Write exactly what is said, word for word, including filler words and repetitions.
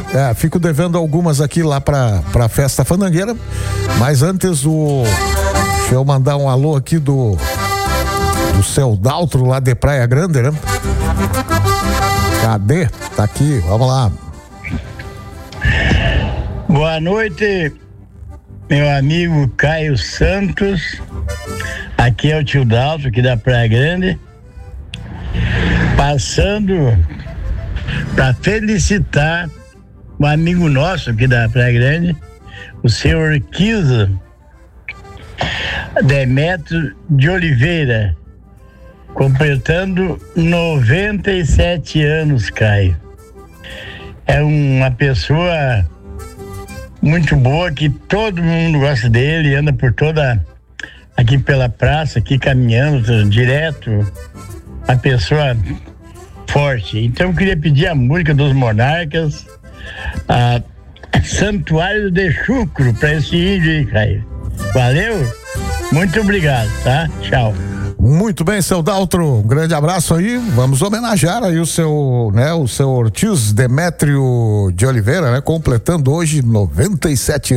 É, fico devendo algumas aqui lá pra, pra Festa Fandangueira, mas antes o... Deixa eu mandar um alô aqui do... do seu Daltro lá de Praia Grande, né? Cadê? Tá aqui, vamos lá. Boa noite, meu amigo Caio Santos. Aqui é o tio Daltro, aqui da Praia Grande. Passando para felicitar um amigo nosso aqui da Praia Grande, o senhor Kilza Demetrio de Oliveira, completando noventa e sete anos, Caio. É uma pessoa muito boa, que todo mundo gosta dele, anda por toda, aqui pela praça, aqui caminhando direto, uma pessoa forte. Então eu queria pedir a música dos Monarcas, a Santuário de Chucro, para esse índio aí, Caio. Valeu? Muito obrigado, tá? Tchau. Muito bem, seu Daltro, um grande abraço aí. Vamos homenagear aí o seu, né, o seu Ortiz Demetrio de Oliveira, né, completando hoje noventa e sete